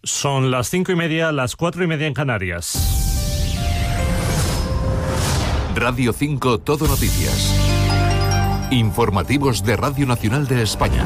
Son las 5:30, las 4:30 en Canarias. Radio 5 Todo Noticias. Informativos de Radio Nacional de España.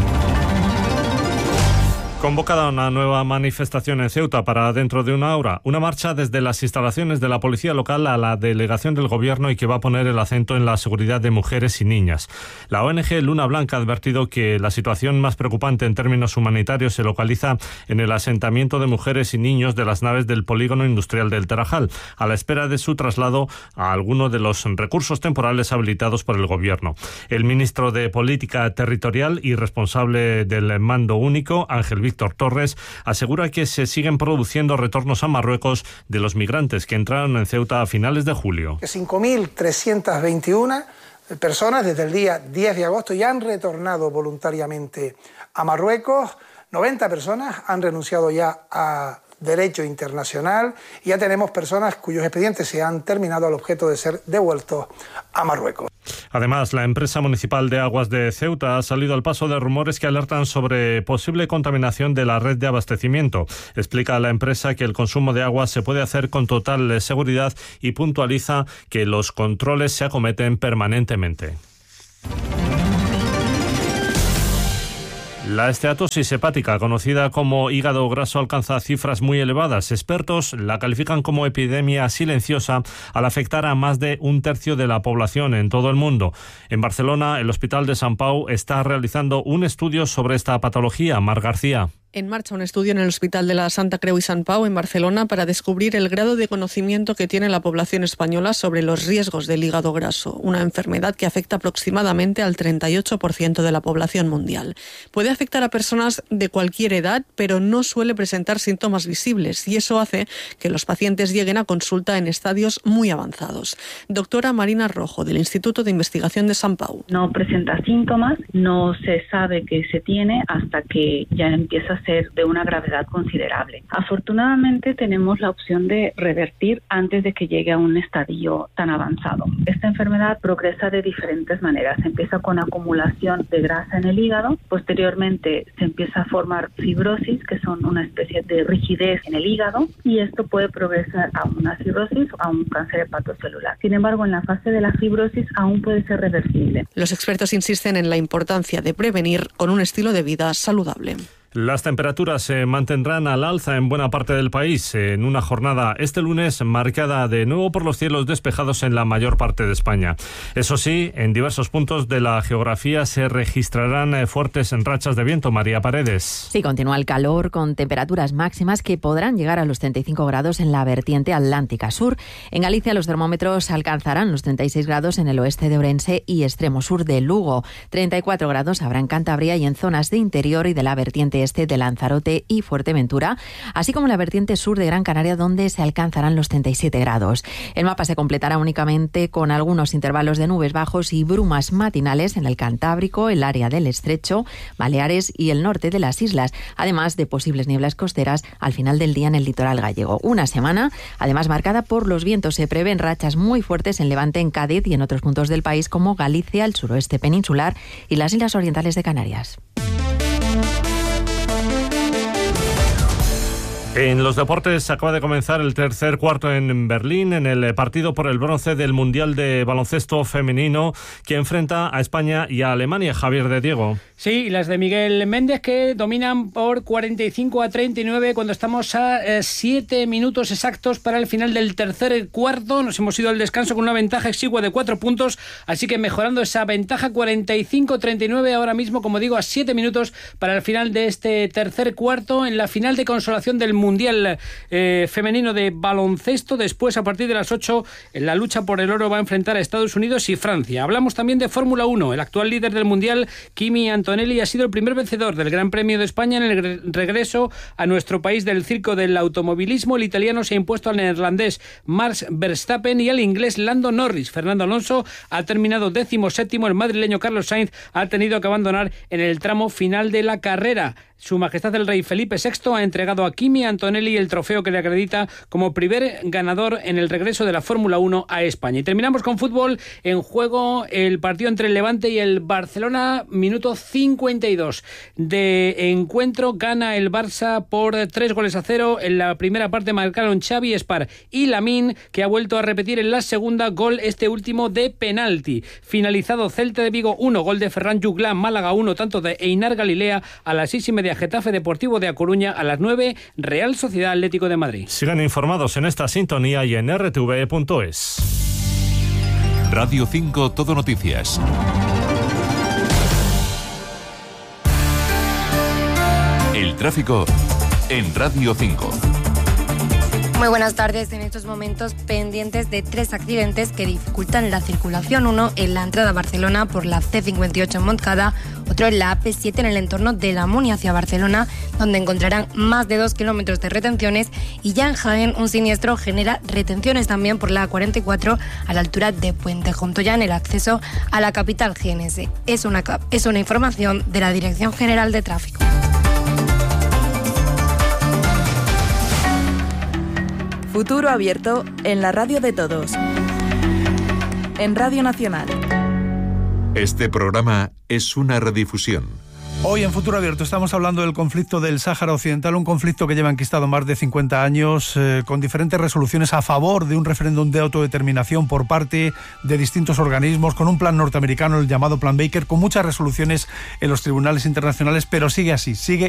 Convocada una nueva manifestación en Ceuta para dentro de una hora. Una marcha desde las instalaciones de la policía local a la delegación del gobierno y que va a poner el acento en la seguridad de mujeres y niñas. La ONG Luna Blanca ha advertido que la situación más preocupante en términos humanitarios se localiza en el asentamiento de mujeres y niños de las naves del polígono industrial del Tarajal, a la espera de su traslado a alguno de los recursos temporales habilitados por el gobierno. El ministro de Política Territorial y responsable del Mando Único, Ángel Víctor Torres, asegura que se siguen produciendo retornos a Marruecos de los migrantes que entraron en Ceuta a finales de julio. 5.321 personas desde el día 10 de agosto ya han retornado voluntariamente a Marruecos. 90 personas han renunciado ya a derecho internacional y ya tenemos personas cuyos expedientes se han terminado al objeto de ser devueltos a Marruecos. Además, la empresa municipal de aguas de Ceuta ha salido al paso de rumores que alertan sobre posible contaminación de la red de abastecimiento. Explica la empresa que el consumo de agua se puede hacer con total seguridad y puntualiza que los controles se acometen permanentemente. La esteatosis hepática, conocida como hígado graso, alcanza cifras muy elevadas. Expertos la califican como epidemia silenciosa al afectar a más de un tercio de la población en todo el mundo. En Barcelona, el Hospital de Sant Pau está realizando un estudio sobre esta patología. Mar García. En marcha un estudio en el Hospital de la Santa Creu i Sant Pau en Barcelona para descubrir el grado de conocimiento que tiene la población española sobre los riesgos del hígado graso, una enfermedad que afecta aproximadamente al 38% de la población mundial. Puede afectar a personas de cualquier edad, pero no suele presentar síntomas visibles y eso hace que los pacientes lleguen a consulta en estadios muy avanzados. Doctora Marina Rojo, del Instituto de Investigación de Sant Pau. No presenta síntomas, no se sabe que se tiene hasta que ya empieza a ser de una gravedad considerable. Afortunadamente tenemos la opción de revertir antes de que llegue a un estadio tan avanzado. Esta enfermedad progresa de diferentes maneras. Empieza con acumulación de grasa en el hígado, posteriormente se empieza a formar fibrosis, que son una especie de rigidez en el hígado, y esto puede progresar a una cirrosis o a un cáncer hepatocelular. Sin embargo, en la fase de la fibrosis aún puede ser reversible. Los expertos insisten en la importancia de prevenir con un estilo de vida saludable. Las temperaturas se mantendrán al alza en buena parte del país en una jornada este lunes marcada de nuevo por los cielos despejados en la mayor parte de España. Eso sí, en diversos puntos de la geografía se registrarán fuertes rachas de viento. María Paredes. Sí, continúa el calor con temperaturas máximas que podrán llegar a los 35 grados en la vertiente atlántica sur. En Galicia los termómetros alcanzarán los 36 grados en el oeste de Ourense y extremo sur de Lugo. 34 grados habrá en Cantabria y en zonas de interior y de la vertiente este de Lanzarote y Fuerteventura, así como la vertiente sur de Gran Canaria, donde se alcanzarán los 37 grados. El mapa se completará únicamente con algunos intervalos de nubes bajos y brumas matinales en el Cantábrico, el área del Estrecho, Baleares y el norte de las islas, además de posibles nieblas costeras al final del día en el litoral gallego. Una semana, además, marcada por los vientos. Se prevén rachas muy fuertes en Levante, en Cádiz y en otros puntos del país como Galicia, el suroeste peninsular y las islas orientales de Canarias. En los deportes acaba de comenzar el tercer cuarto en Berlín, en el partido por el bronce del Mundial de Baloncesto Femenino, que enfrenta a España y a Alemania. Javier de Diego. Sí, las de Miguel Méndez, que dominan por 45-39 cuando estamos a 7 minutos exactos para el final del tercer cuarto. Nos hemos ido al descanso con una ventaja exigua de 4 puntos, así que mejorando esa ventaja, 45-39 ahora mismo, como digo, a 7 minutos para el final de este tercer cuarto, en la final de consolación del Mundial femenino de baloncesto. Después, a partir de las 8, en la lucha por el oro va a enfrentar a Estados Unidos y Francia. Hablamos también de Fórmula 1. El actual líder del Mundial, Kimi Antonelli, ha sido el primer vencedor del Gran Premio de España en el regreso a nuestro país del circo del automovilismo. El italiano se ha impuesto al neerlandés Max Verstappen y al inglés Lando Norris. Fernando Alonso ha terminado 17º. El madrileño Carlos Sainz ha tenido que abandonar en el tramo final de la carrera. Su Majestad el Rey Felipe VI ha entregado a Kimi Antonelli el trofeo que le acredita como primer ganador en el regreso de la Fórmula 1 a España. Y terminamos con fútbol. En juego el partido entre el Levante y el Barcelona, minuto 5. 52 de encuentro. Gana el Barça por 3-0. En la primera parte marcaron Xavi, Espar y Lamine, que ha vuelto a repetir en la segunda, gol este último de penalti. Finalizado Celta de Vigo 1, gol de Ferran Juglán, Málaga 1, tanto de Einar Galilea. A las 6:30 Getafe Deportivo de A Coruña, a las 9 Real Sociedad Atlético de Madrid. Sigan informados en esta sintonía y en rtv.es. Radio 5 Todo Noticias. El tráfico en Radio 5. Muy buenas tardes. En estos momentos pendientes de 3 accidentes que dificultan la circulación. Uno en la entrada a Barcelona por la C58 en Montcada, otro en la AP7 en el entorno de La Muni hacia Barcelona, donde encontrarán más de 2 kilómetros de retenciones, y ya en Jaén un siniestro genera retenciones también por la A44 a la altura de Puente Junto, ya en el acceso a la capital jienense. Es una información de la Dirección General de Tráfico. Futuro abierto en la radio de todos. En Radio Nacional. Este programa es una redifusión. Hoy en Futuro Abierto estamos hablando del conflicto del Sáhara Occidental, un conflicto que lleva enquistado más de 50 años, con diferentes resoluciones a favor de un referéndum de autodeterminación por parte de distintos organismos, con un plan norteamericano, el llamado Plan Baker, con muchas resoluciones en los tribunales internacionales, pero sigue así, sigue